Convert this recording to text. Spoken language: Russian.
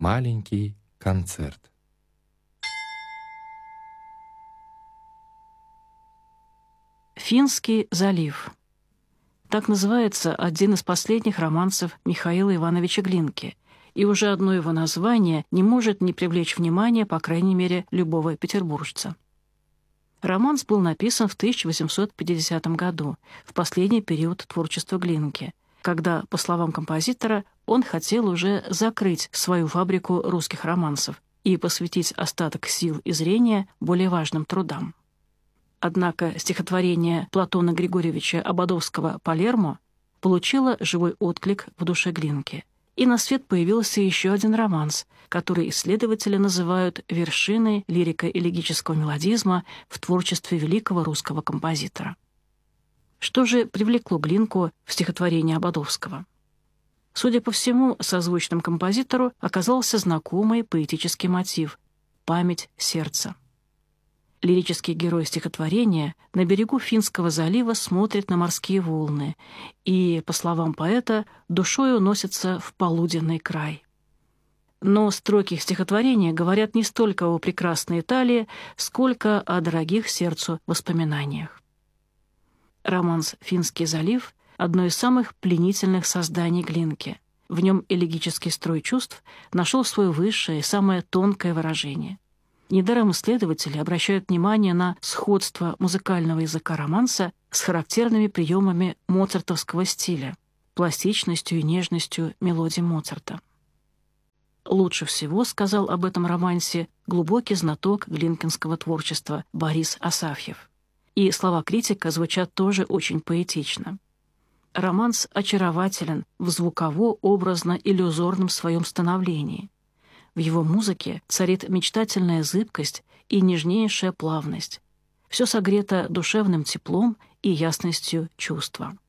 Маленький концерт. Финский залив. Так называется один из последних романсов Михаила Ивановича Глинки, и уже одно его название не может не привлечь внимание, по крайней мере, любого петербуржца. Романс был написан в 1850 году, в последний период творчества Глинки, когда, по словам композитора, он хотел уже закрыть свою фабрику русских романсов и посвятить остаток сил и зрения более важным трудам. Однако стихотворение Платона Григорьевича Ободовского «Палермо» получило живой отклик в душе Глинки, и на свет появился еще один романс, который исследователи называют вершиной лирико-элегического мелодизма в творчестве великого русского композитора. Что же привлекло Глинку в стихотворении Ободовского? Судя по всему, созвучным композитору оказался знакомый поэтический мотив — память сердца. Лирический герой стихотворения на берегу Финского залива смотрит на морские волны и, по словам поэта, душою носится в полуденный край. Но строки стихотворения говорят не столько о прекрасной Италии, сколько о дорогих сердцу воспоминаниях. Романс «Финский залив» — одно из самых пленительных созданий Глинки. В нем элегический строй чувств нашел свое высшее и самое тонкое выражение. Недаром исследователи обращают внимание на сходство музыкального языка романса с характерными приемами моцартовского стиля, пластичностью и нежностью мелодий Моцарта. Лучше всего сказал об этом романсе глубокий знаток глинкинского творчества Борис Асафьев. И слова критика звучат тоже очень поэтично. Романс очарователен в звуково-образно-иллюзорном своем становлении. В его музыке царит мечтательная зыбкость и нежнейшая плавность. Все согрето душевным теплом и ясностью чувства.